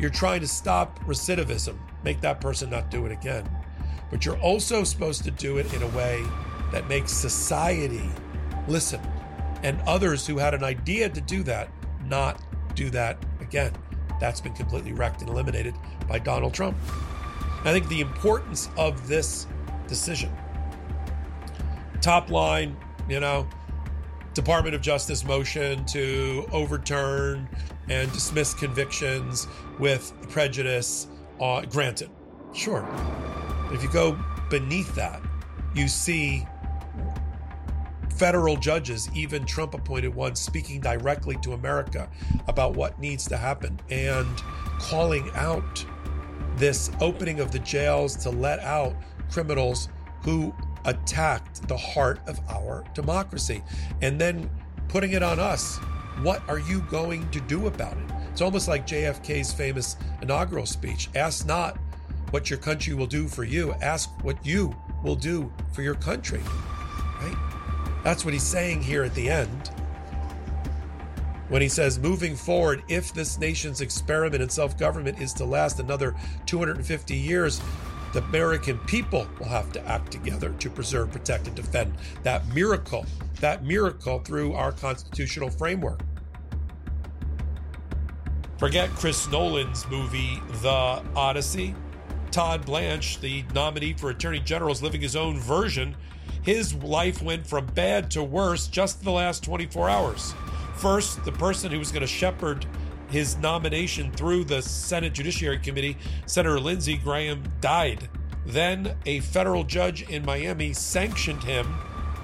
you're trying to stop recidivism, make that person not do it again. But you're also supposed to do it in a way that makes society listen, and others who had an idea to do that not do that again. That's been completely wrecked and eliminated by Donald Trump. I think the importance of this decision, top line, Department of Justice motion to overturn and dismiss convictions with prejudice, granted. Sure. But if you go beneath that, you see federal judges, even Trump-appointed ones, speaking directly to America about what needs to happen and calling out this opening of the jails to let out criminals who attacked the heart of our democracy, and then putting it on us. What are you going to do about it? It's almost like JFK's famous inaugural speech. Ask not what your country will do for you. Ask what you will do for your country. Right? That's what he's saying here at the end. When he says, moving forward, if this nation's experiment in self-government is to last another 250 years, the American people will have to act together to preserve, protect, and defend that miracle through our constitutional framework. Forget Chris Nolan's movie, The Odyssey. Todd Blanche, the nominee for Attorney General, is living his own version. His life went from bad to worse just in the last 24 hours. First, the person who was going to shepherd his nomination through the Senate Judiciary Committee, Senator Lindsey Graham, died. Then a federal judge in Miami sanctioned him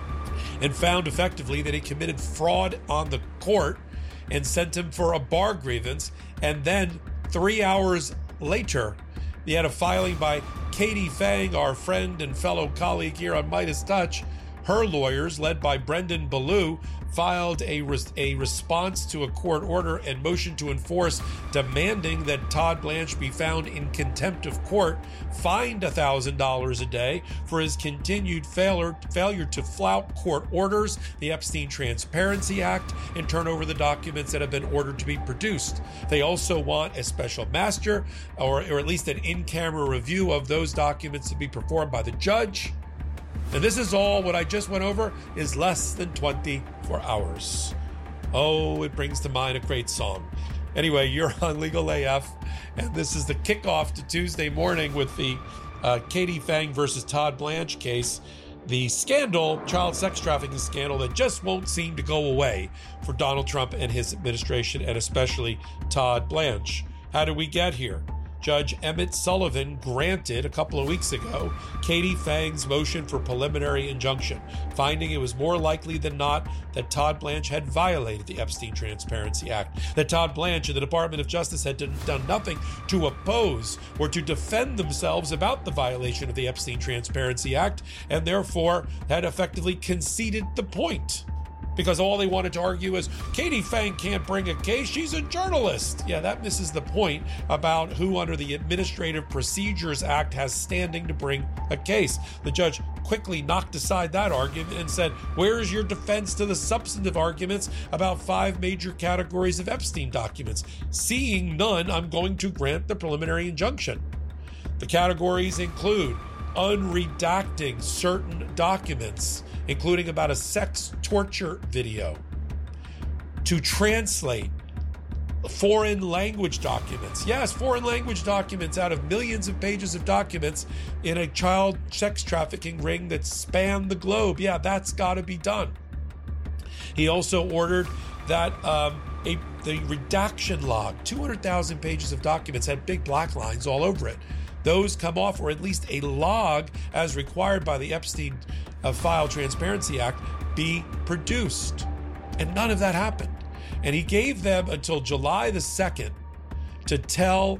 and found effectively that he committed fraud on the court and sent him for a bar grievance. And then 3 hours later, he had a filing by Katie Fang, our friend and fellow colleague here on Midas Touch. Her lawyers, led by Brendan Ballou, filed a response to a court order and motion to enforce, demanding that Todd Blanche be found in contempt of court, fined $1,000 a day for his continued failure to flout court orders, the Epstein Transparency Act, and turn over the documents that have been ordered to be produced. They also want a special master, or at least an in-camera review of those documents to be performed by the judge. And this is all, what I just went over, is less than 24 hours. Oh, it brings to mind a great song. Anyway, you're on Legal AF, and this is the kickoff to Tuesday morning with the Katie Fang versus Todd Blanche case. The scandal, child sex trafficking scandal, that just won't seem to go away for Donald Trump and his administration, and especially Todd Blanche. How did we get here? Judge Emmett Sullivan granted a couple of weeks ago Katie Fang's motion for preliminary injunction, finding it was more likely than not that Todd Blanche had violated the Epstein Transparency Act, that Todd Blanche and the Department of Justice had done nothing to oppose or to defend themselves about the violation of the Epstein Transparency Act, and therefore had effectively conceded the point. Because all they wanted to argue is Katie Fang can't bring a case, she's a journalist. Yeah, that misses the point about who under the Administrative Procedures Act has standing to bring a case. The judge quickly knocked aside that argument and said, where is your defense to the substantive arguments about 5 major categories of Epstein documents? Seeing none, I'm going to grant the preliminary injunction. The categories include unredacting certain documents, including about a sex torture video, to translate foreign language documents. Yes, foreign language documents out of millions of pages of documents in a child sex trafficking ring that span the globe. Yeah, that's got to be done. He also ordered that the redaction log, 200,000 pages of documents, had big black lines all over it. Those come off, or at least a log as required by the Epstein File Transparency Act, be produced. And none of that happened. And he gave them until July the 2nd to tell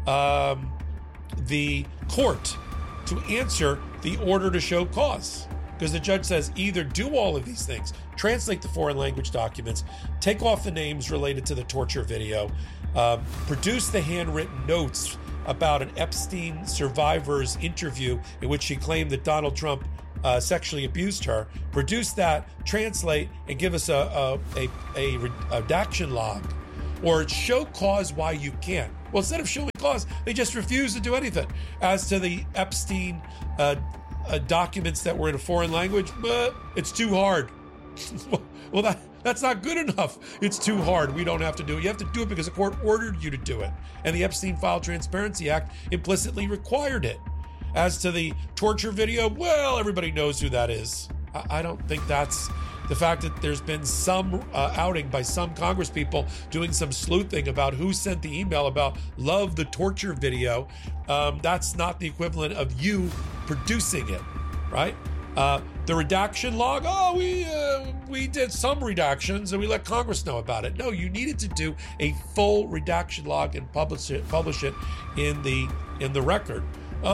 the court to answer the order to show cause. Because the judge says either do all of these things, translate the foreign language documents, take off the names related to the torture video, produce the handwritten notes about an Epstein survivor's interview in which she claimed that Donald Trump sexually abused her, produce that, translate, and give us a redaction log, or show cause why you can't. Well, instead of showing cause, they just refused to do anything. As to the Epstein documents that were in a foreign language, it's too hard. Well, that's not good enough. It's too hard. We don't have to do it. You have to do it because the court ordered you to do it. And the Epstein File Transparency Act implicitly required it. As to the torture video, well, everybody knows who that is. I don't think that's the fact that there's been some outing by some congresspeople doing some sleuthing about who sent the email about love the torture video. That's not the equivalent of you producing it, right? The redaction log, we did some redactions and we let Congress know about it. No, you needed to do a full redaction log and publish it in the record.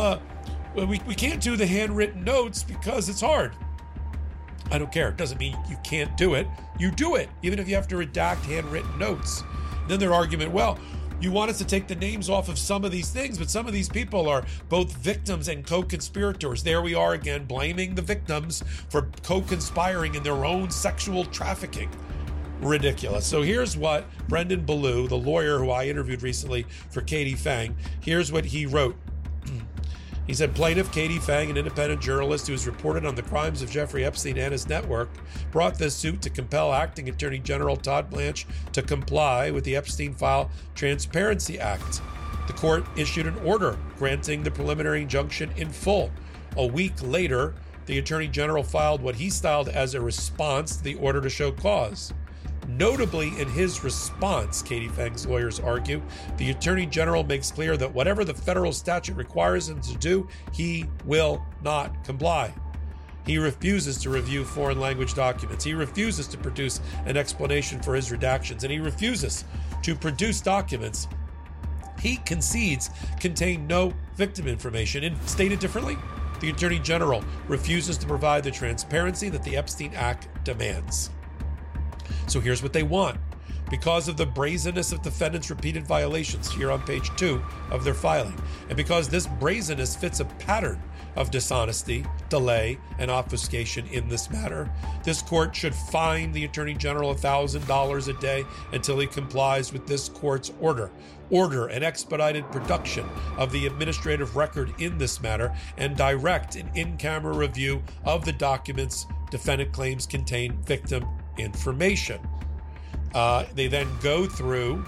We can't do the handwritten notes because it's hard. I don't care. It doesn't mean you can't do it. You do it, even if you have to redact handwritten notes. And then their argument, well, you want us to take the names off of some of these things, but some of these people are both victims and co-conspirators. There we are again, blaming the victims for co-conspiring in their own sexual trafficking. Ridiculous. So here's what Brendan Ballou, the lawyer who I interviewed recently for Katie Phang, here's what he wrote. He said, plaintiff Katie Phang, an independent journalist who has reported on the crimes of Jeffrey Epstein and his network, brought this suit to compel acting Attorney General Todd Blanche to comply with the Epstein File Transparency Act. The court issued an order granting the preliminary injunction in full. A week later, the Attorney General filed what he styled as a response to the order to show cause. Notably, in his response, Katie Phang's lawyers argue, the Attorney General makes clear that whatever the federal statute requires him to do, he will not comply. He refuses to review foreign language documents. He refuses to produce an explanation for his redactions, and he refuses to produce documents he concedes contain no victim information. And stated differently, the Attorney General refuses to provide the transparency that the Epstein Act demands. So here's what they want. Because of the brazenness of defendants' repeated violations here on page 2 of their filing, and because this brazenness fits a pattern of dishonesty, delay, and obfuscation in this matter, this court should fine the Attorney General $1,000 a day until he complies with this court's order an expedited production of the administrative record in this matter, and direct an in-camera review of the documents defendant claims contain victim information. They then go through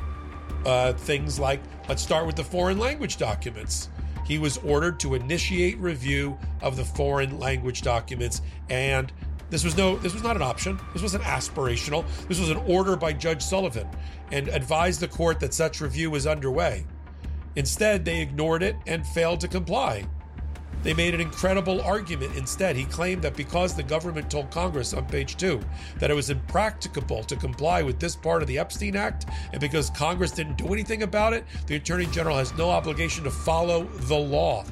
things like, let's start with the foreign language documents. He was ordered to initiate review of the foreign language documents, and this was not an option. This wasn't aspirational. This was an order by Judge Sullivan, and advised the court that such review was underway. Instead, they ignored it and failed to comply. They made an incredible argument instead. He claimed that because the government told Congress on page 2 that it was impracticable to comply with this part of the Epstein Act, and because Congress didn't do anything about it, the Attorney General has no obligation to follow the law.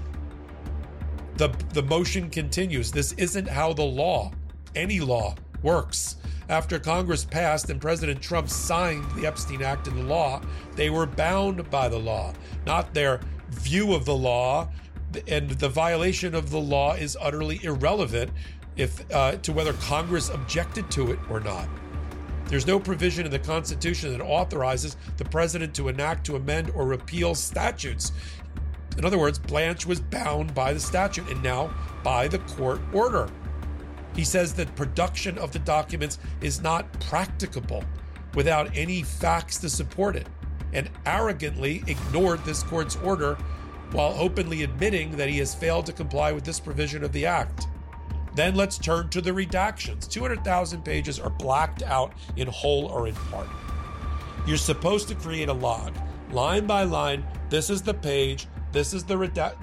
The motion continues. This isn't how the law, any law, works. After Congress passed and President Trump signed the Epstein Act into law, they were bound by the law, not their view of the law. And the violation of the law is utterly irrelevant to whether Congress objected to it or not. There's no provision in the Constitution that authorizes the president to enact, to amend, or repeal statutes. In other words, Blanche was bound by the statute and now by the court order. He says that production of the documents is not practicable without any facts to support it, and arrogantly ignored this court's order while openly admitting that he has failed to comply with this provision of the act. Then let's turn to the redactions. 200,000 pages are blacked out in whole or in part. You're supposed to create a log, line by line. This is the page. This is the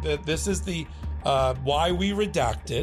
why we redacted,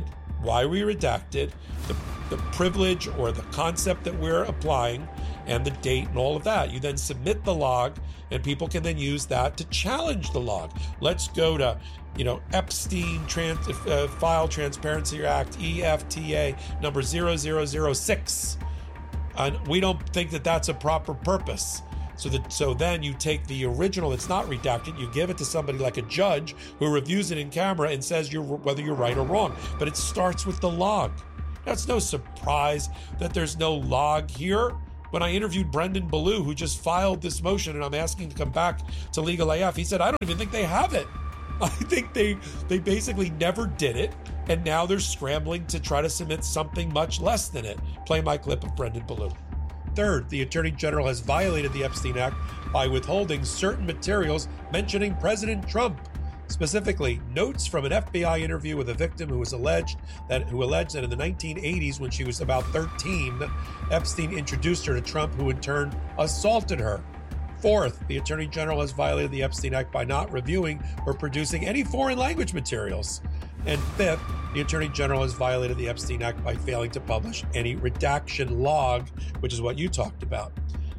the privilege or the concept that we're applying, and the date and all of that. You then submit the log, and people can then use that to challenge the log. Let's go to, Epstein File Transparency Act, EFTA number 0006. And we don't think that that's a proper purpose. So then you take the original that's not redacted, you give it to somebody like a judge who reviews it in camera and says whether you're right or wrong. But it starts with the log. Now, it's no surprise that there's no log here. When I interviewed Brendan Ballou, who just filed this motion, and I'm asking to come back to Legal AF, he said, I don't even think they have it. I think they basically never did it, and now they're scrambling to try to submit something much less than it. Play my clip of Brendan Ballou. Third, the Attorney General has violated the Epstein Act by withholding certain materials mentioning President Trump. Specifically, notes from an FBI interview with a victim who alleged that in the 1980s, when she was about 13, Epstein introduced her to Trump, who in turn assaulted her. Fourth, the Attorney General has violated the Epstein Act by not reviewing or producing any foreign language materials. And fifth, the Attorney General has violated the Epstein Act by failing to publish any redaction log, which is what you talked about.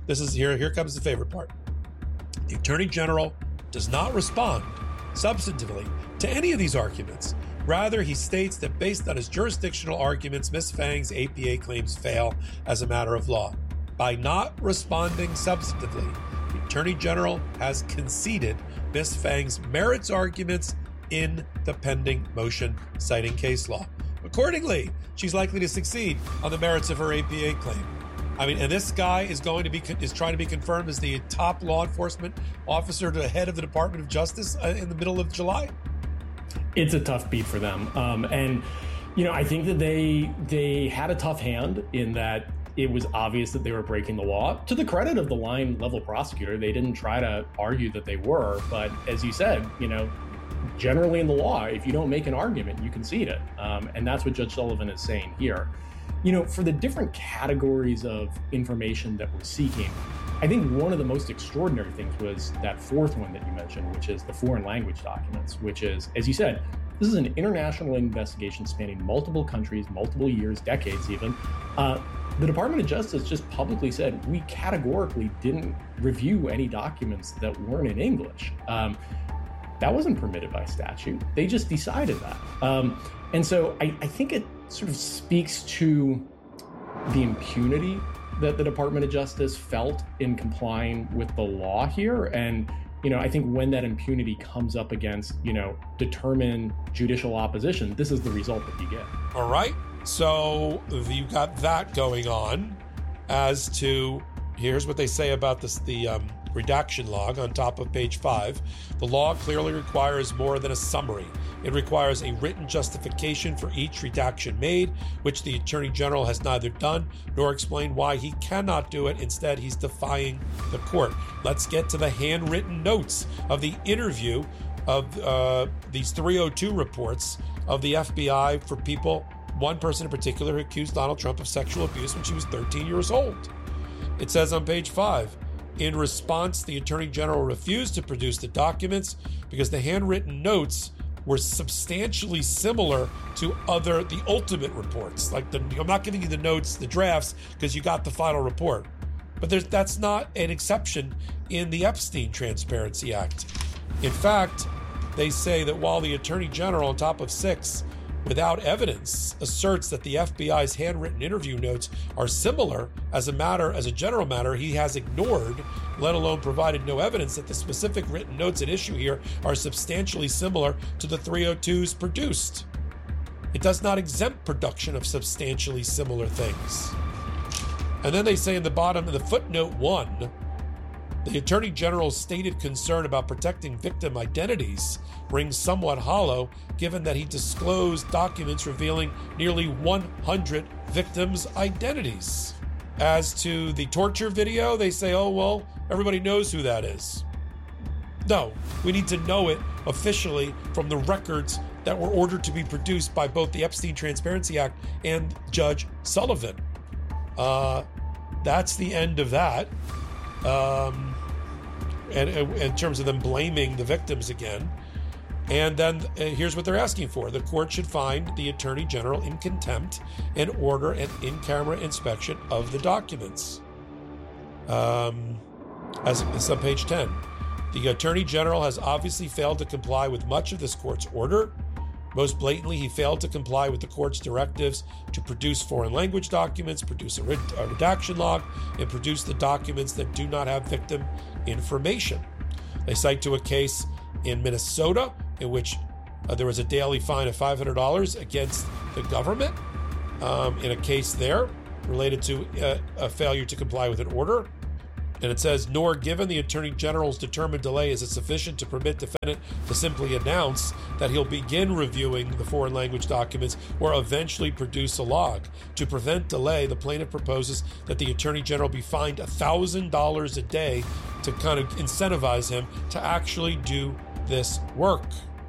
Here comes the favorite part. The Attorney General does not respond substantively to any of these arguments. Rather, he states that based on his jurisdictional arguments, Ms. Fang's APA claims fail as a matter of law. By not responding substantively, the Attorney General has conceded Ms. Fang's merits arguments in the pending motion, citing case law. Accordingly, she's likely to succeed on the merits of her APA claim. And this guy is trying to be confirmed as the top law enforcement officer to the head of the Department of Justice in the middle of July. It's a tough beat for them, and I think that they had a tough hand in that it was obvious that they were breaking the law. To the credit of the line level prosecutor, they didn't try to argue that they were, but as you said, generally in the law, if you don't make an argument, you concede it, and that's what Judge Sullivan is saying here. For the different categories of information that we're seeking, I think one of the most extraordinary things was that fourth one that you mentioned, which is the foreign language documents, which is, as you said, this is an international investigation spanning multiple countries, multiple years, decades even. The Department of Justice just publicly said, we categorically didn't review any documents that weren't in English. That wasn't permitted by statute. They just decided that. And so I think it sort of speaks to the impunity that the Department of Justice felt in complying with the law here. And, I think when that impunity comes up against, determined judicial opposition, this is the result that you get. All right. So you've got that going on. As to, here's what they say about the redaction log on top of page 5. The law clearly requires more than a summary. It requires a written justification for each redaction made, which the Attorney General has neither done nor explained why he cannot do it. Instead, he's defying the court. Let's get to the handwritten notes of the interview of these 302 reports of the FBI for people, one person in particular who accused Donald Trump of sexual abuse when she was 13 years old. It says on page 5, in response, the Attorney General refused to produce the documents because the handwritten notes were substantially similar to the ultimate reports. I'm not giving you the notes, the drafts, because you got the final report. But that's not an exception in the Epstein Transparency Act. In fact, they say that while the Attorney General, on top of 6, without evidence, asserts that the FBI's handwritten interview notes are similar, as a general matter, he has ignored, let alone provided no evidence that the specific written notes at issue here are substantially similar to the 302s produced. It does not exempt production of substantially similar things. And then they say in the bottom of the footnote 1, the Attorney General's stated concern about protecting victim identities rings somewhat hollow, given that he disclosed documents revealing nearly 100 victims' identities. As to the torture video, they say, oh, well, everybody knows who that is. No, we need to know it officially from the records that were ordered to be produced by both the Epstein Transparency Act and Judge Sullivan. That's the end of that. And in terms of them blaming the victims again. And then here's what they're asking for. The court should find the Attorney General in contempt and order an in-camera inspection of the documents. As it's on page 10. The Attorney General has obviously failed to comply with much of this court's order. Most blatantly, he failed to comply with the court's directives to produce foreign language documents, produce a redaction log, and produce the documents that do not have victim information. They cite to a case in Minnesota in which there was a daily fine of $500 against the government in a case there. related to a failure to comply with an order. And it says, nor given the Attorney General's determined delay is it sufficient to permit defendant to simply announce that he'll begin reviewing the foreign language documents or eventually produce a log. To prevent delay, the plaintiff proposes that the Attorney General be fined $1,000 a day to kind of incentivize him to actually do this work.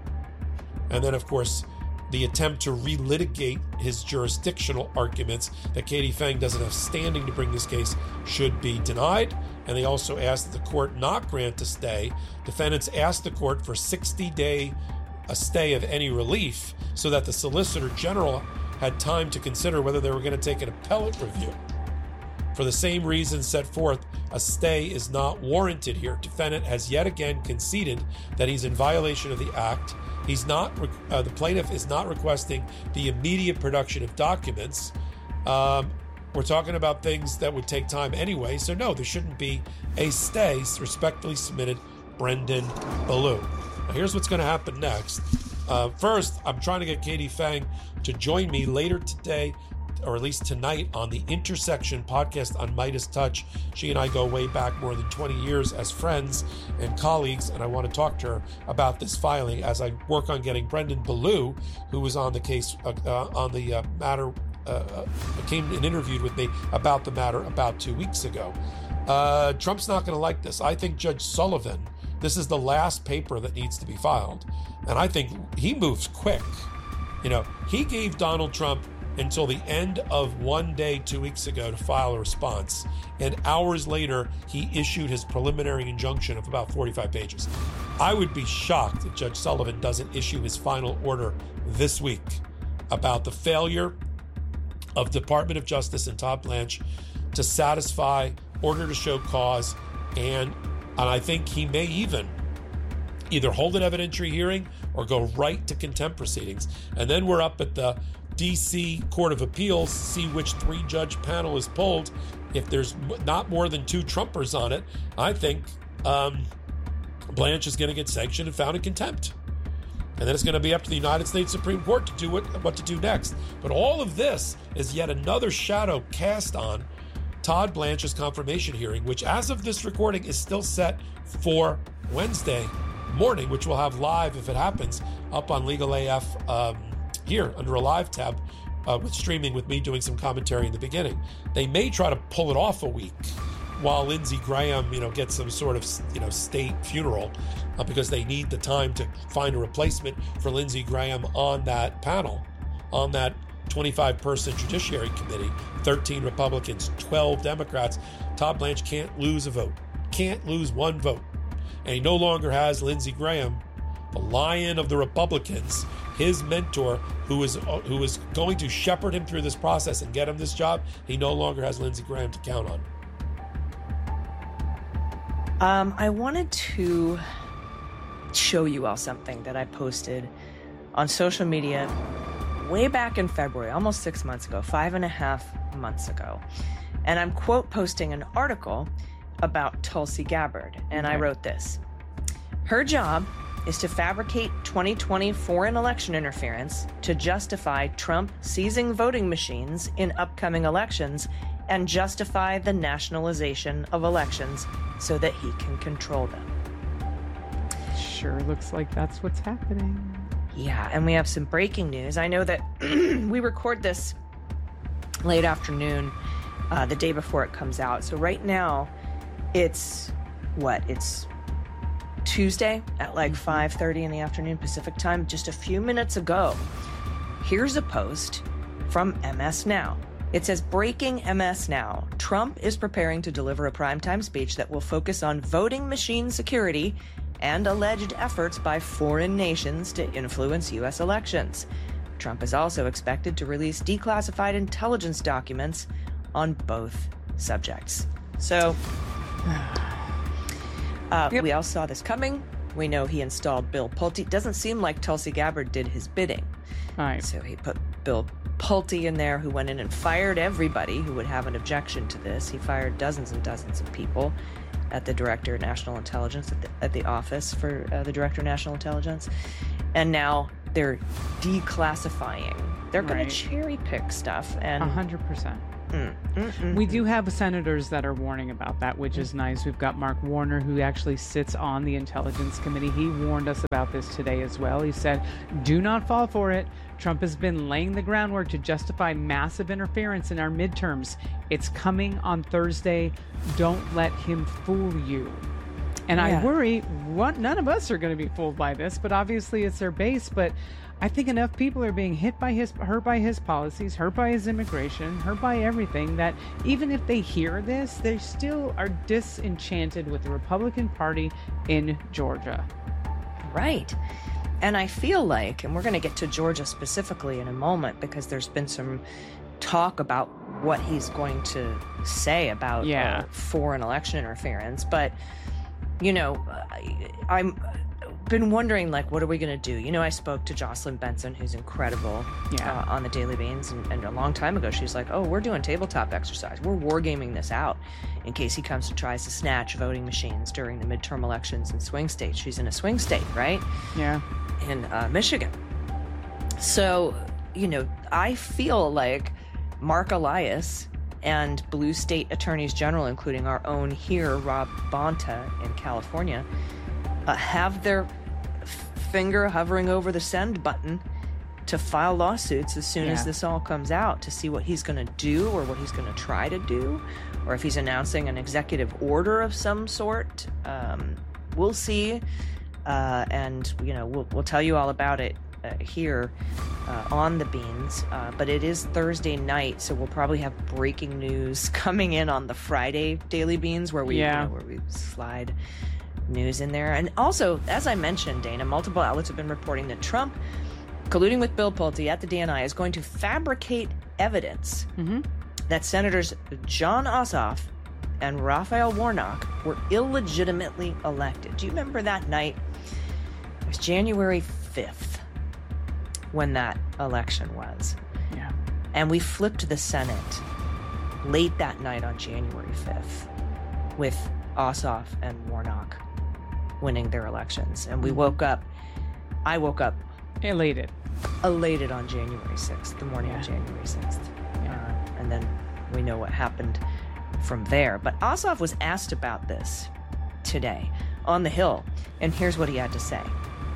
And then, of course, the attempt to relitigate his jurisdictional arguments that Katie Phang doesn't have standing to bring this case should be denied. And they also asked that the court not grant a stay. Defendants asked the court for 60-day a stay of any relief so that the Solicitor General had time to consider whether they were going to take an appellate review. For the same reasons set forth, a stay is not warranted here. Defendant has yet again conceded that he's in violation of the act. He's not. The plaintiff is not requesting the immediate production of documents. We're talking about things that would take time anyway, so no, there shouldn't be a stay. Respectfully submitted, Brendan Ballou. Now, here's what's going to happen next. First, I'm trying to get Katie Phang to join me later today, or at least tonight, on the Intersection podcast on Midas Touch. She and I go way back more than 20 years as friends and colleagues, and I want to talk to her about this filing as I work on getting Brendan Ballou, who was on the case, on the matter, came and interviewed with me about the matter about 2 weeks ago. Trump's not going to like this. I think Judge Sullivan, this is the last paper that needs to be filed, and I think he moves quick. You know, he gave Donald Trump until the end of one day 2 weeks ago to file a response. And hours later, he issued his preliminary injunction of about 45 pages. I would be shocked if Judge Sullivan doesn't issue his final order this week about the failure of Department of Justice and Todd Blanche to satisfy order to show cause. And I think he may either hold an evidentiary hearing or go right to contempt proceedings. And then we're up at the D.C. Court of Appeals, see which 3-judge panel is pulled. If there's not more than 2 Trumpers on it, I think Blanche is going to get sanctioned and found in contempt. And then it's going to be up to the United States Supreme Court to do what to do next. But all of this is yet another shadow cast on Todd Blanche's confirmation hearing, which as of this recording is still set for Wednesday morning, which we'll have live, if it happens, up on Legal AF here under a live tab with streaming with me doing some commentary in the beginning. They may try to pull it off a week while Lindsey Graham, gets some sort of, state funeral because they need the time to find a replacement for Lindsey Graham on that panel, on that 25-person Judiciary Committee, 13 Republicans, 12 Democrats. Todd Blanche can't lose a vote, can't lose one vote. And he no longer has Lindsey Graham, the lion of the Republicans, his mentor, who is going to shepherd him through this process and get him this job. He no longer has Lindsey Graham to count on. I wanted to show you all something that I posted on social media way back in February, almost 6 months ago, 5.5 months ago. And I'm quote posting an article about Tulsi Gabbard. And I wrote this: her job is to fabricate 2020 foreign election interference to justify Trump seizing voting machines in upcoming elections and justify the nationalization of elections so that he can control them. Sure looks like that's what's happening. Yeah, and we have some breaking news. I know that we record this late afternoon, the day before it comes out. So right now, it's Tuesday at like 5:30 in the afternoon Pacific time. Just a few minutes ago, here's a post from MS Now. It says, breaking MS Now. Trump is preparing to deliver a primetime speech that will focus on voting machine security and alleged efforts by foreign nations to influence U.S. elections. Trump is also expected to release declassified intelligence documents on both subjects. So, we all saw this coming. We know he installed Bill Pulte. Doesn't seem like Tulsi Gabbard did his bidding. All right. So he put Bill Pulte in there, who went in and fired everybody who would have an objection to this. He fired dozens and dozens of people at the Director of National Intelligence, at the office for the Director of National Intelligence. And now they're declassifying. They're going to cherry pick stuff. And 100%. We do have senators that are warning about that, which is nice. We've got Mark Warner, who actually sits on the Intelligence Committee. He warned us about this today as well. He said, do not fall for it. Trump has been laying the groundwork to justify massive interference in our midterms. It's coming on Thursday. Don't let him fool you. And I worry, none of us are going to be fooled by this, but obviously it's their base. But I think enough people are being hurt by his policies, hurt by his immigration, hurt by everything, that even if they hear this, they still are disenchanted with the Republican Party in Georgia. Right. And I feel like, and we're going to get to Georgia specifically in a moment, because there's been some talk about what he's going to say about foreign election interference. But, you know, I'm been wondering, like, what are we going to do? You know, I spoke to Jocelyn Benson, who's incredible on the Daily Beans, and a long time ago she's like, oh, we're doing tabletop exercise. We're wargaming this out in case he comes and tries to snatch voting machines during the midterm elections in swing states. She's in a swing state, right? Yeah. In Michigan. So, you know, I feel like Mark Elias and blue state attorneys general, including our own here, Rob Bonta in California, have their finger hovering over the send button to file lawsuits as soon as this all comes out, to see what he's going to do or what he's going to try to do, or if he's announcing an executive order of some sort. We'll see. And, you know, we'll tell you all about it here on the Beans. But it is Thursday night, so we'll probably have breaking news coming in on the Friday Daily Beans, where we where we slide news in there. And also, as I mentioned, Dana, multiple outlets have been reporting that Trump, colluding with Bill Pulte at the DNI, is going to fabricate evidence that Senators Jon Ossoff and Raphael Warnock were illegitimately elected. Do you remember that night? It was January 5th when that election was. Yeah. And we flipped the Senate late that night on January 5th with Ossoff and Warnock winning their elections. And we I woke up elated on January 6th, the morning of January 6th. And then we know what happened from there. But Ossoff was asked about this today on the Hill, and here's what he had to say.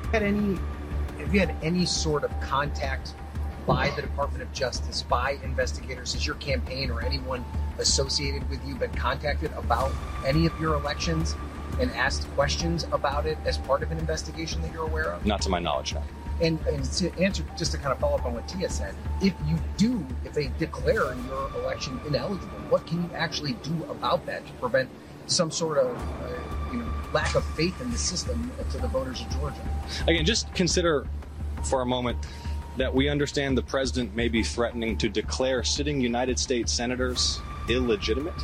Have you had any sort of contact by the Department of Justice, by investigators? Has your campaign or anyone associated with you been contacted about any of your elections and asked questions about it as part of an investigation that you're aware of? Not to my knowledge, no. And to answer, just to kind of follow up on what Tia said, if they declare your election ineligible, what can you actually do about that to prevent some sort of lack of faith in the system to the voters of Georgia? Again, just consider for a moment that we understand the president may be threatening to declare sitting United States senators illegitimate.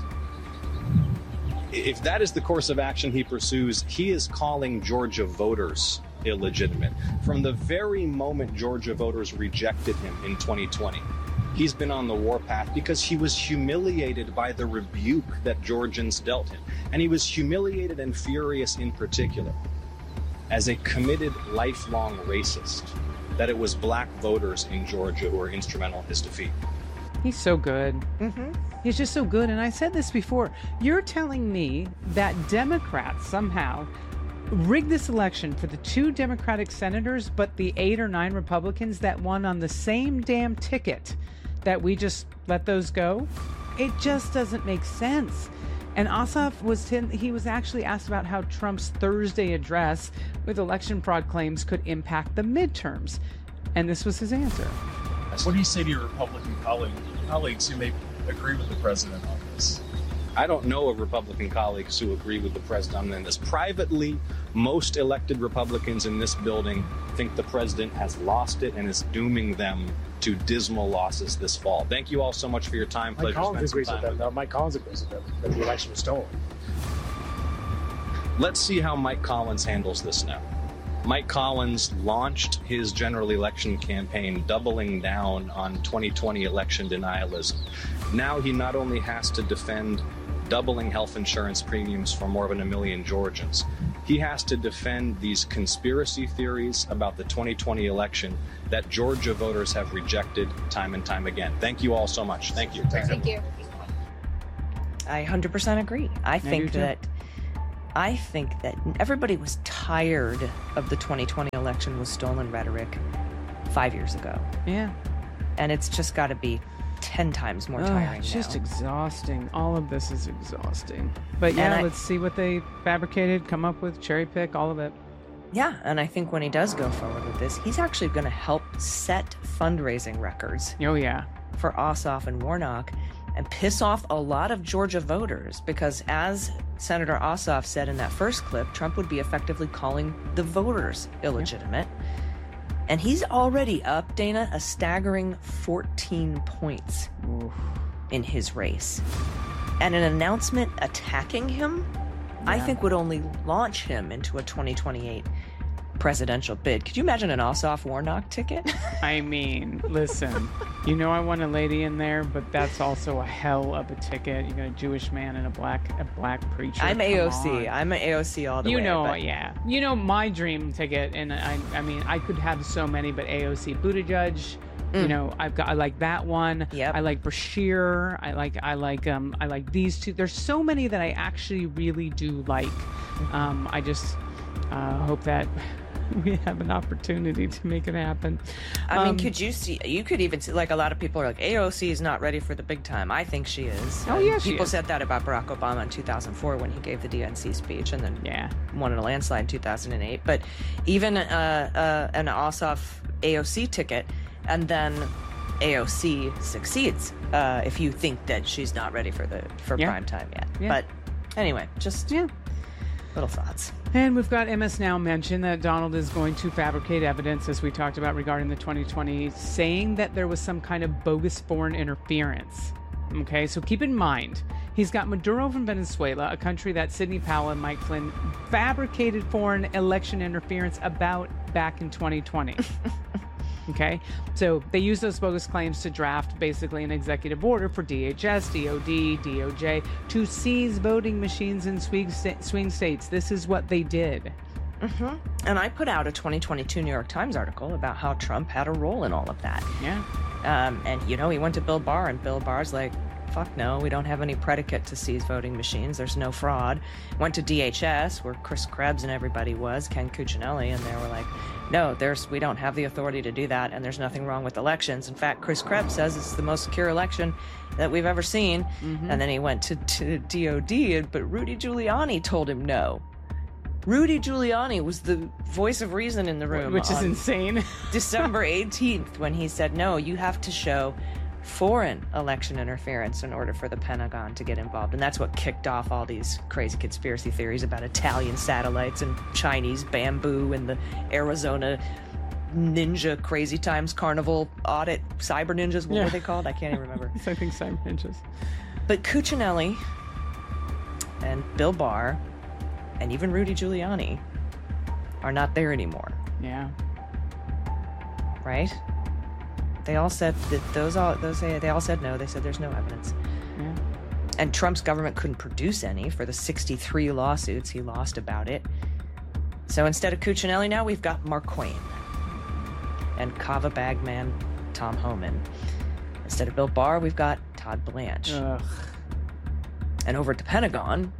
If that is the course of action he pursues, he is calling Georgia voters illegitimate. From the very moment Georgia voters rejected him in 2020, he's been on the warpath because he was humiliated by the rebuke that Georgians dealt him. And he was humiliated and furious in particular as a committed lifelong racist that it was black voters in Georgia who were instrumental in his defeat. He's so good. He's just so good. And I said this before. You're telling me that Democrats somehow rigged this election for the 2 Democratic senators, but the 8 or 9 Republicans that won on the same damn ticket, that we just let those go? It just doesn't make sense. And Ossoff was actually asked about how Trump's Thursday address with election fraud claims could impact the midterms. And this was his answer. What do you say to your Republican colleagues who may agree with the president on this? I don't know of Republican colleagues who agree with the president on this. Privately, most elected Republicans in this building think the president has lost it and is dooming them to dismal losses this fall. Thank you all so much for your time. Mike Collins agrees with them, though. Mike Collins agrees with them that the election was stolen. Let's see how Mike Collins handles this now. Mike Collins launched his general election campaign doubling down on 2020 election denialism. Now he not only has to defend doubling health insurance premiums for more than 1 million Georgians. He has to defend these conspiracy theories about the 2020 election that Georgia voters have rejected time and time again. Thank you all so much. Thank you. Thank you. I 100% agree. I think that everybody was tired of the 2020 election with stolen rhetoric 5 years ago. Yeah. And it's just got to be 10 times more tiring It's just now. exhausting. All of this is exhausting. But yeah, let's see what they fabricated, come up with, cherry pick, all of it. Yeah, and I think when he does go forward with this, he's actually going to help set fundraising records. Oh, yeah. For Ossoff and Warnock and piss off a lot of Georgia voters because, as Senator Ossoff said in that first clip, Trump would be effectively calling the voters illegitimate. Yeah. And he's already up, Dana, a staggering 14 points in his race. And an announcement attacking him, I think, would only launch him into a 2028 presidential bid. Could you imagine an Ossoff-Warnock ticket? I mean, listen, you know I want a lady in there, but that's also a hell of a ticket. You got a Jewish man and a black preacher. I'm AOC. I'm an AOC all the way. You know, yeah. You know my dream ticket, and I mean, I could have so many, but AOC Buttigieg. You know, I like that one. Yep. I like Bashir. I like these two. There's so many that I actually really do like. I just hope that we have an opportunity to make it happen. I mean, you could even see, like, a lot of people are like, AOC is not ready for the big time. I think she is. Oh, yeah, she People is. said that about Barack Obama in 2004 when he gave the DNC speech and then won in a landslide in 2008. But even an Ossoff AOC ticket, and then AOC succeeds if you think that she's not ready for prime time yet. Yeah. But anyway, just little thoughts. And we've got MS Now mention that Donald is going to fabricate evidence, as we talked about regarding the 2020, saying that there was some kind of bogus foreign interference. Okay, so keep in mind, he's got Maduro from Venezuela, a country that Sidney Powell and Mike Flynn fabricated foreign election interference about back in 2020. Okay, so they use those bogus claims to draft basically an executive order for DHS, DOD, DOJ to seize voting machines in swing states. This is what they did. Mm-hmm. And I put out a 2022 New York Times article about how Trump had a role in all of that. Yeah. And, you know, he went to Bill Barr, and Bill Barr's like, fuck no, we don't have any predicate to seize voting machines. There's no fraud. Went to DHS, where Chris Krebs and everybody was, Ken Cuccinelli, and they were like, no, we don't have the authority to do that, and there's nothing wrong with elections. In fact, Chris Krebs says it's the most secure election that we've ever seen. Mm-hmm. And then he went to DOD, but Rudy Giuliani told him no. Rudy Giuliani was the voice of reason in the room. Which is insane. December 18th, when he said, no, you have to show foreign election interference in order for the Pentagon to get involved. And that's what kicked off all these crazy conspiracy theories about Italian satellites and Chinese bamboo and the Arizona Ninja Crazy Times Carnival audit. Cyber Ninjas, what were they called? I can't even remember. I think Cyber Ninjas. But Cuccinelli and Bill Barr and even Rudy Giuliani are not there anymore. Yeah. Right? They all said that they all said no. They said there's no evidence. Yeah. And Trump's government couldn't produce any for the 63 lawsuits he lost about it. So instead of Cuccinelli, now we've got Mark Quain and Kava Bagman Tom Homan. Instead of Bill Barr, we've got Todd Blanche. Ugh. And over at the Pentagon,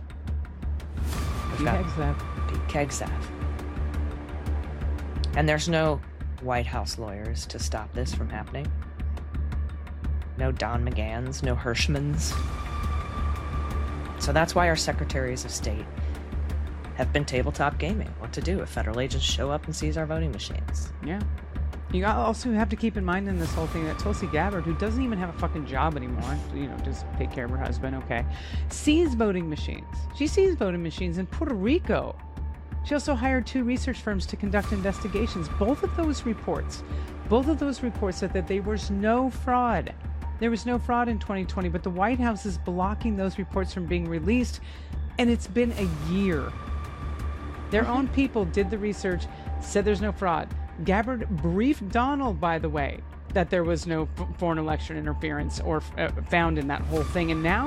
we've got Pete Hegseth. And there's no White House lawyers to stop this from happening. No Don McGahns, no Hirschmans. So that's why our secretaries of state have been tabletop gaming what to do if federal agents show up and seize our voting machines. Yeah. You also have to keep in mind in this whole thing that Tulsi Gabbard, who doesn't even have a fucking job anymore, just take care of her husband, okay, seized voting machines. She seized voting machines in Puerto Rico. She also hired 2 research firms to conduct investigations. Both of those reports said that there was no fraud. There was no fraud in 2020, but the White House is blocking those reports from being released, and it's been a year. Their own people did the research, said there's no fraud. Gabbard briefed Donald, by the way, that there was no foreign election interference or found in that whole thing, and now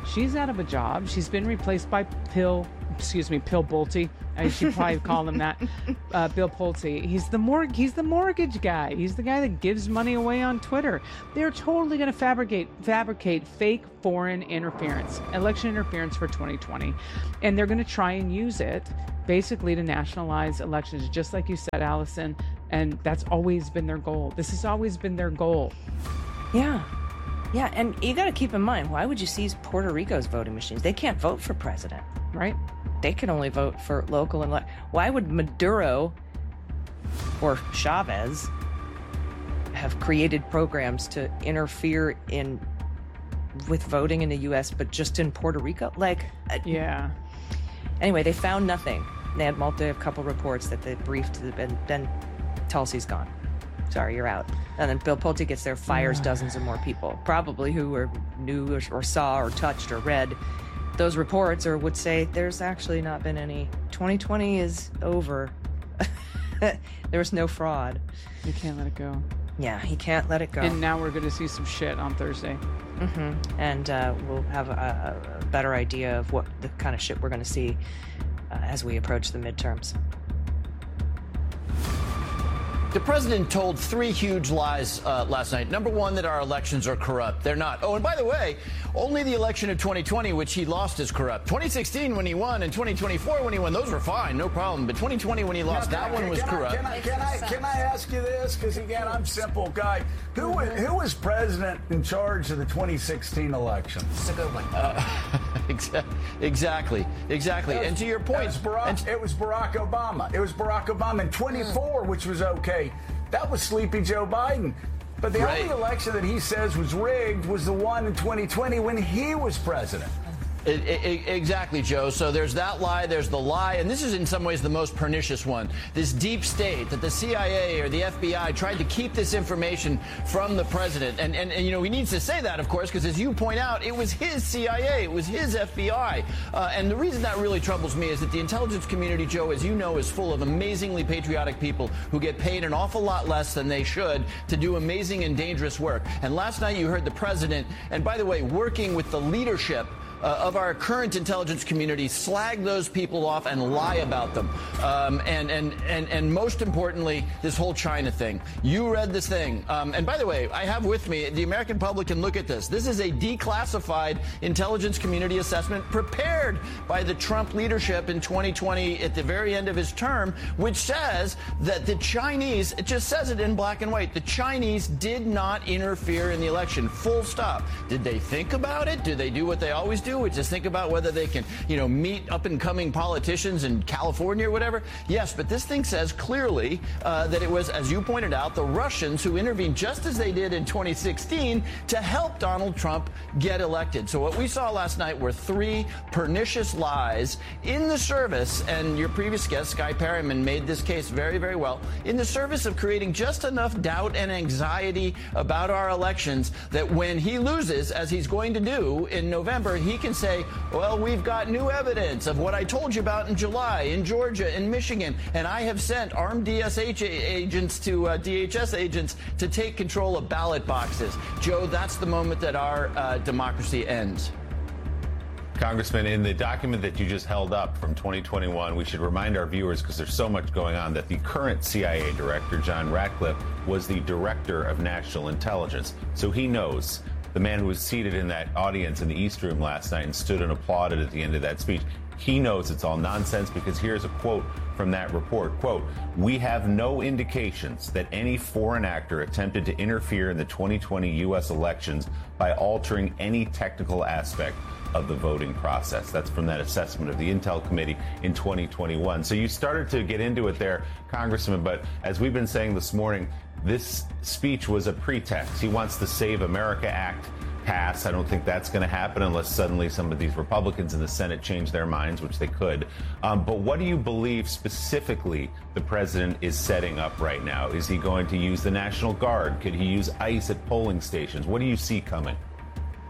She's out of a job. She's been replaced by Bill Pulte. I should probably call him that. Bill Pulte. He's the mortgage guy. He's the guy that gives money away on Twitter. They're totally going to fabricate fake foreign interference, election interference for 2020. And they're going to try and use it basically to nationalize elections, just like you said, Allison. And that's always been their goal. This has always been their goal. Yeah. Yeah, and you got to keep in mind, why would you seize Puerto Rico's voting machines? They can't vote for president. Right. They can only vote for local and why would Maduro or Chavez have created programs to interfere with voting in the U.S., but just in Puerto Rico? Yeah. Anyway, they found nothing. They had a couple reports that they briefed, and then Tulsi's gone. Sorry, you're out. And then Bill Pulte gets there, fires dozens of more people, probably who knew or saw or touched or read those reports, or would say there's actually not been any. 2020 is over. There was no fraud. You can't let it go. Yeah, he can't let it go. And now we're going to see some shit on Thursday. Mm-hmm. And we'll have a better idea of what the kind of shit we're going to see as we approach the midterms. The president told 3 huge lies last night. Number one, that our elections are corrupt. They're not. Oh, and by the way, only the election of 2020, which he lost, is corrupt. 2016 when he won and 2024 when he won, those were fine, no problem. But 2020 when he lost, that one was corrupt. Can I ask you this? Because again, I'm a simple guy. Who was president in charge of the 2016 election? It's a good one. Exactly. And to your point, it was Barack Obama. It was Barack Obama in 24, which was okay. That was sleepy Joe Biden. But the only election that he says was rigged was the one in 2020 when he was president. Exactly, Joe. So there's that lie, there's the lie, and this is in some ways the most pernicious one. This deep state that the CIA or the FBI tried to keep this information from the president. And you know, he needs to say that, of course, because as you point out, it was his CIA, it was his FBI. And the reason that really troubles me is that the intelligence community, Joe, as you know, is full of amazingly patriotic people who get paid an awful lot less than they should to do amazing and dangerous work. And last night you heard the president, and by the way, working with the leadership of our current intelligence community, slag those people off and lie about them. And most importantly, this whole China thing. You read this thing. And by the way, I have with me, the American public can look at this. This is a declassified intelligence community assessment prepared by the Trump leadership in 2020 at the very end of his term, which says that the Chinese, it just says it in black and white, the Chinese did not interfere in the election. Full stop. Did they think about it? Did they do what they always do? Which is think about whether they can, meet up-and-coming politicians in California or whatever. Yes, but this thing says clearly that it was, as you pointed out, the Russians who intervened just as they did in 2016 to help Donald Trump get elected. So what we saw last night were 3 pernicious lies in the service, and your previous guest, Skye Perryman, made this case very, very well, in the service of creating just enough doubt and anxiety about our elections that when he loses, as he's going to do in November, he can say, well, we've got new evidence of what I told you about in July in Georgia, in Michigan, and I have sent armed DHS agents to take control of ballot boxes. Joe, that's the moment that our democracy ends. Congressman, in the document that you just held up from 2021, we should remind our viewers, because there's so much going on, that the current CIA director, John Ratcliffe, was the director of national intelligence. So he knows. The man who was seated in that audience in the East Room last night and stood and applauded at the end of that speech, he knows it's all nonsense, because here's a quote from that report. Quote, "We have no indications that any foreign actor attempted to interfere in the 2020 U.S. elections by altering any technical aspect of the voting process." That's from that assessment of the Intel Committee in 2021. So you started to get into it there, Congressman, but as we've been saying this morning, this speech was a pretext. He wants the Save America Act pass. I don't think that's going to happen unless suddenly some of these Republicans in the Senate change their minds, which they could. But what do you believe specifically the president is setting up right now? Is he going to use the National Guard? Could he use ICE at polling stations? What do you see coming?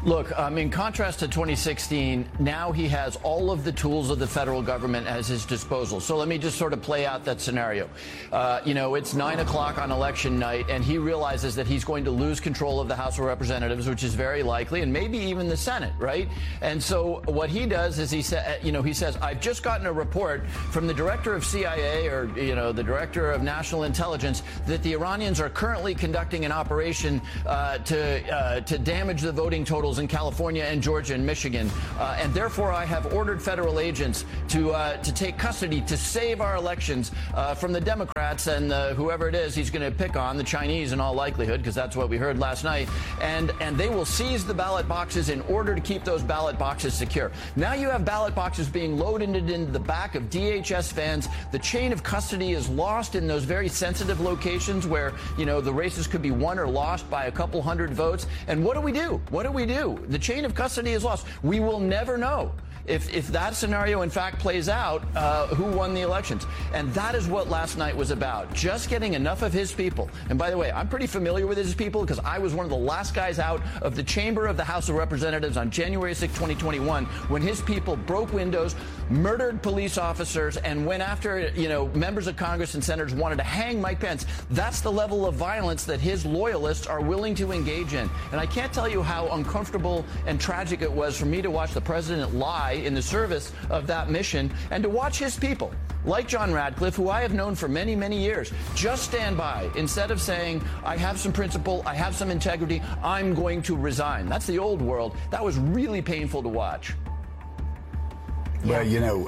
Look, in contrast to 2016, now he has all of the tools of the federal government at his disposal. So let me just sort of play out that scenario. It's 9 o'clock on election night, and he realizes that he's going to lose control of the House of Representatives, which is very likely, and maybe even the Senate, right? And so what he does is he says, I've just gotten a report from the director of CIA or, the director of national intelligence that the Iranians are currently conducting an operation to damage the voting totals in California and Georgia and Michigan, and therefore I have ordered federal agents to take custody to save our elections from the Democrats and whoever it is he's going to pick on, the Chinese in all likelihood, because that's what we heard last night, and they will seize the ballot boxes in order to keep those ballot boxes secure. Now you have ballot boxes being loaded into the back of DHS vans. The chain of custody is lost in those very sensitive locations where, the races could be won or lost by a couple hundred votes. And what do we do? What do we do? The chain of custody is lost. We will never know if that scenario, in fact, plays out, who won the elections. And that is what last night was about, just getting enough of his people. And by the way, I'm pretty familiar with his people because I was one of the last guys out of the chamber of the House of Representatives on January 6, 2021, when his people broke windows, murdered police officers, and went after, members of Congress and senators wanted to hang Mike Pence. That's the level of violence that his loyalists are willing to engage in. And I can't tell you how uncomfortable and tragic it was for me to watch the president lie in the service of that mission, and to watch his people, like John Radcliffe, who I have known for many, many years, just stand by instead of saying, I have some principle, I have some integrity, I'm going to resign. That's the old world. That was really painful to watch. Well,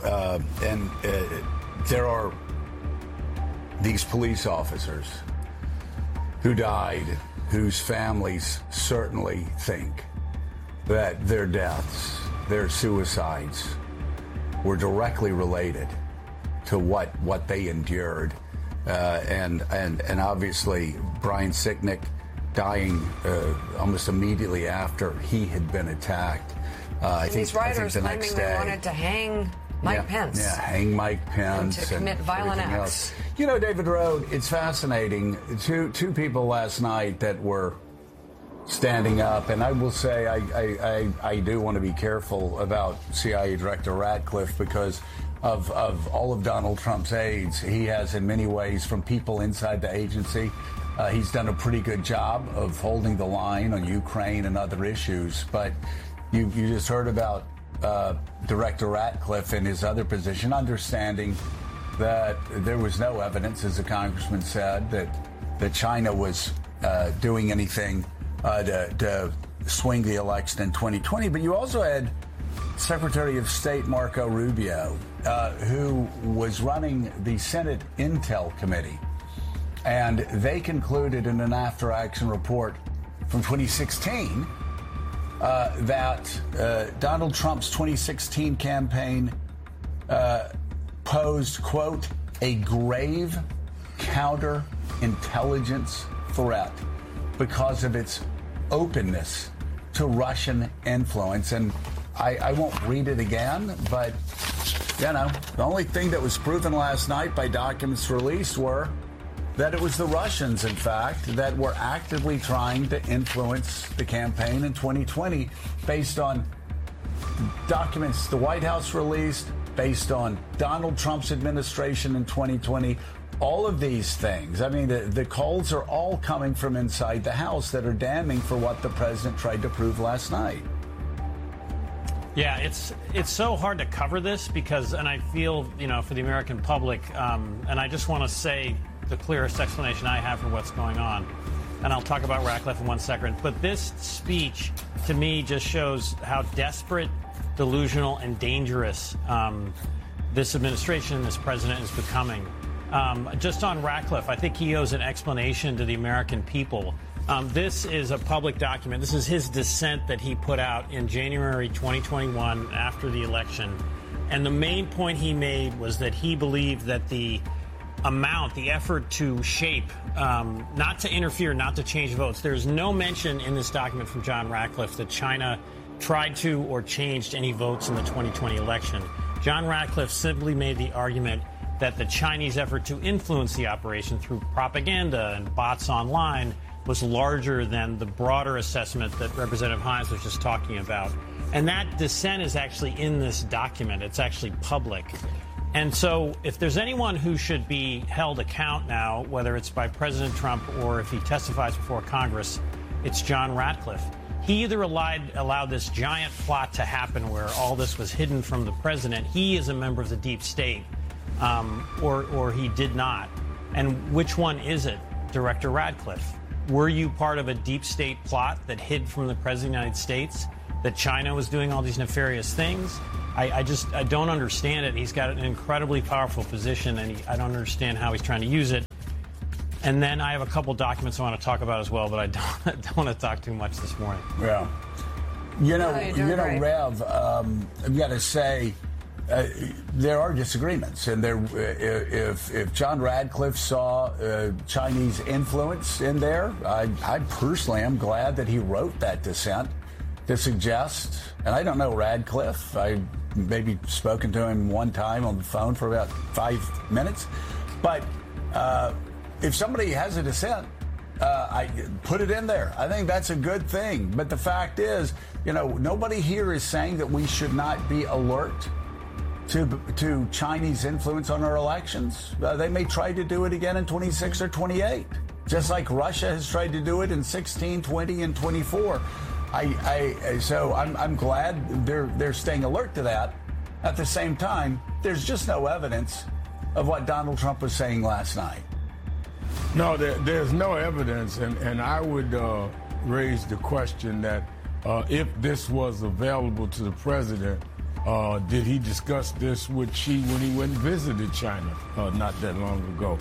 there are these police officers who died, whose families certainly think that their deaths, their suicides, were directly related to what they endured, and obviously Brian Sicknick dying almost immediately after he had been attacked. These writers claiming they wanted to hang Mike Pence. Yeah, hang Mike Pence and to commit violent acts. Else. David Rode, it's fascinating. Two people last night that were standing up, and I will say I do want to be careful about CIA Director Ratcliffe because of all of Donald Trump's aides. He has, in many ways, from people inside the agency, he's done a pretty good job of holding the line on Ukraine and other issues. But you just heard about Director Ratcliffe in his other position, understanding that there was no evidence, as the congressman said, that China was doing anything to swing the election in 2020. But you also had Secretary of State Marco Rubio, who was running the Senate Intel Committee. And they concluded in an after-action report from 2016 that Donald Trump's 2016 campaign posed, quote, a grave counterintelligence threat because of its openness to Russian influence. And I won't read it again, but, the only thing that was proven last night by documents released were that it was the Russians, in fact, that were actively trying to influence the campaign in 2020 based on documents the White House released, based on Donald Trump's administration in 2020. All of these things, the calls are all coming from inside the House that are damning for what the president tried to prove last night. Yeah, it's so hard to cover this because, and I feel, for the American public, and I just want to say the clearest explanation I have for what's going on. And I'll talk about Ratcliffe in 1 second. But this speech, to me, just shows how desperate, delusional, and dangerous this administration, this president is becoming. Just on Ratcliffe, I think he owes an explanation to the American people. This is a public document. This is his dissent that he put out in January 2021 after the election. And the main point he made was that he believed that the effort to shape, not to interfere, not to change votes. There's no mention in this document from John Ratcliffe that China tried to or changed any votes in the 2020 election. John Ratcliffe simply made the argument that the Chinese effort to influence the operation through propaganda and bots online was larger than the broader assessment that Representative Hines was just talking about. And that dissent is actually in this document. It's actually public. And so if there's anyone who should be held account now, whether it's by President Trump or if he testifies before Congress, it's John Ratcliffe. He either allowed this giant plot to happen where all this was hidden from the president. He is a member of the deep state, or he did not. And which one is it, Director Ratcliffe? Were you part of a deep state plot that hid from the president of the United States, that China was doing all these nefarious things? I don't understand it. He's got an incredibly powerful position, and I don't understand how he's trying to use it. And then I have a couple documents I want to talk about as well, but I don't want to talk too much this morning. Yeah. You know, Rev, I've got to say, there are disagreements, and if John Ratcliffe saw Chinese influence in there, I personally am glad that he wrote that dissent to suggest, and I don't know Radcliffe, I maybe spoken to him one time on the phone for about 5 minutes, but if somebody has a dissent, I put it in there. I think that's a good thing. But the fact is, nobody here is saying that we should not be alert to Chinese influence on our elections. They may try to do it again in 26 or 28, just like Russia has tried to do it in 16, 20, and 24. So I'm glad they're staying alert to that. At the same time, there's just no evidence of what Donald Trump was saying last night. No, there's no evidence, and I would raise the question that if this was available to the president, did he discuss this with Xi when he went and visited China not that long ago?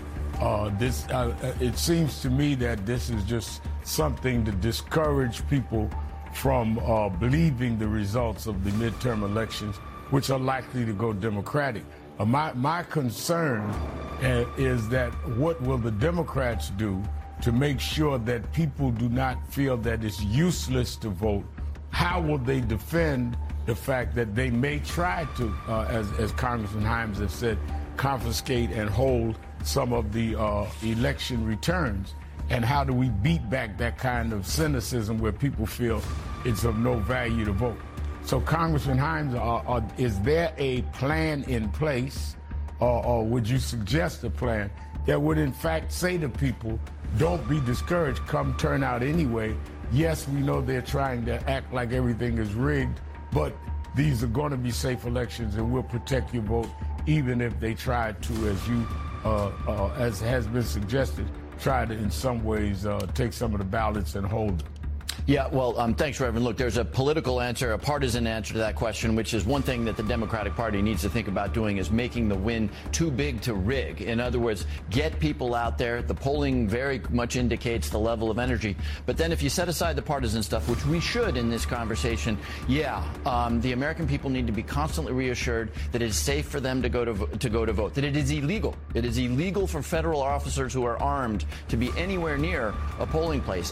It seems to me that this is just something to discourage people from believing the results of the midterm elections, which are likely to go Democratic. My concern is that what will the Democrats do to make sure that people do not feel that it's useless to vote? How will they defend the fact that they may try to, as Congressman Hines has said, confiscate and hold some of the election returns? And how do we beat back that kind of cynicism where people feel it's of no value to vote? So, Congressman Hines, is there a plan in place, or would you suggest a plan that would in fact say to people, don't be discouraged, come turn out anyway? Yes, we know they're trying to act like everything is rigged, but these are going to be safe elections and we'll protect your vote, even if they try to, as you, as has been suggested, try to in some ways take some of the ballots and hold them. Yeah, well, thanks, Reverend. Look, there's a political answer, a partisan answer to that question, which is one thing that the Democratic Party needs to think about doing is making the win too big to rig. In other words, get people out there. The polling very much indicates the level of energy. But then if you set aside the partisan stuff, which we should in this conversation, the American people need to be constantly reassured that it is safe for them to go to vote, that it is illegal. It is illegal for federal officers who are armed to be anywhere near a polling place.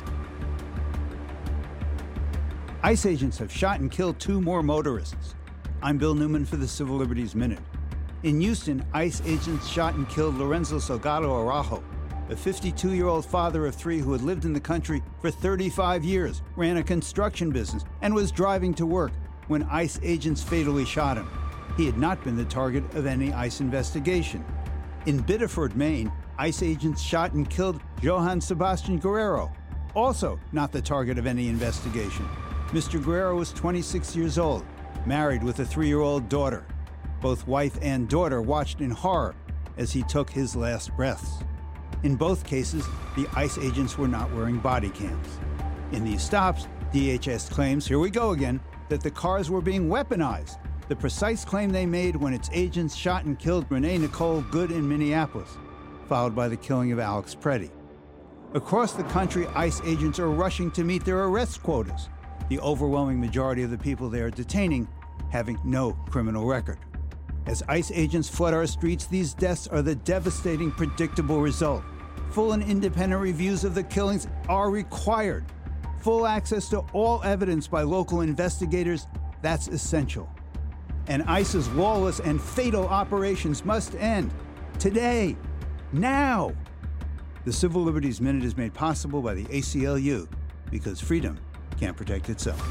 ICE agents have shot and killed 2 more motorists. I'm Bill Newman for the Civil Liberties Minute. In Houston, ICE agents shot and killed Lorenzo Salgado Araujo, a 52-year-old father of 3 who had lived in the country for 35 years, ran a construction business, and was driving to work when ICE agents fatally shot him. He had not been the target of any ICE investigation. In Biddeford, Maine, ICE agents shot and killed Johann Sebastian Guerrero, also not the target of any investigation. Mr. Guerrero was 26 years old, married with a 3-year-old daughter. Both wife and daughter watched in horror as he took his last breaths. In both cases, the ICE agents were not wearing body cams. In these stops, DHS claims, here we go again, that the cars were being weaponized, the precise claim they made when its agents shot and killed Renee Nicole Good in Minneapolis, followed by the killing of Alex Preddy. Across the country, ICE agents are rushing to meet their arrest quotas, the overwhelming majority of the people they are detaining having no criminal record. As ICE agents flood our streets, these deaths are the devastating, predictable result. Full and independent reviews of the killings are required. Full access to all evidence by local investigators, that's essential. And ICE's lawless and fatal operations must end. Today. Now. The Civil Liberties Minute is made possible by the ACLU, because freedom can't protect itself.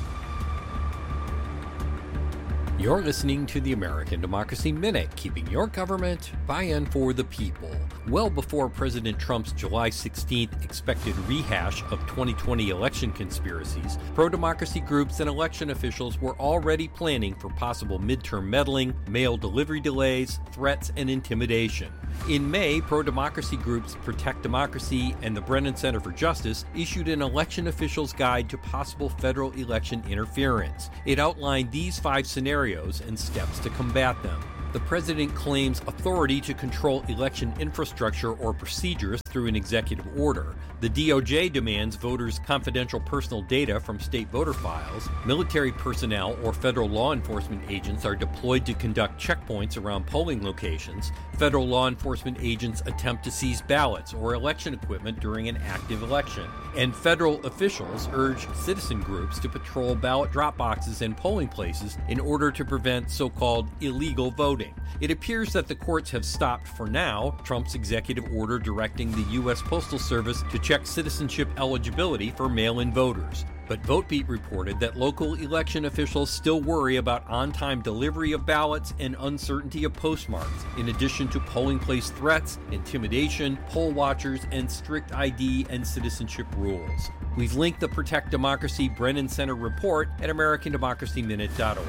You're listening to the American Democracy Minute, keeping your government by and for the people. Well before President Trump's July 16th expected rehash of 2020 election conspiracies, pro-democracy groups and election officials were already planning for possible midterm meddling, mail delivery delays, threats, and intimidation. In May, pro-democracy groups Protect Democracy and the Brennan Center for Justice issued an election official's guide to possible federal election interference. It outlined these 5 scenarios and steps to combat them. The president claims authority to control election infrastructure or procedures through an executive order. The DOJ demands voters' confidential personal data from state voter files. Military personnel or federal law enforcement agents are deployed to conduct checkpoints around polling locations. Federal law enforcement agents attempt to seize ballots or election equipment during an active election. And federal officials urge citizen groups to patrol ballot drop boxes and polling places in order to prevent so-called illegal voting. It appears that the courts have stopped for now Trump's executive order directing the U.S. Postal Service to check citizenship eligibility for mail-in voters. But VoteBeat reported that local election officials still worry about on-time delivery of ballots and uncertainty of postmarks, in addition to polling place threats, intimidation, poll watchers, and strict ID and citizenship rules. We've linked the Protect Democracy Brennan Center report at AmericanDemocracyMinute.org.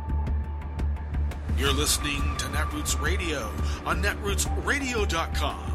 You're listening to Netroots Radio on netrootsradio.com.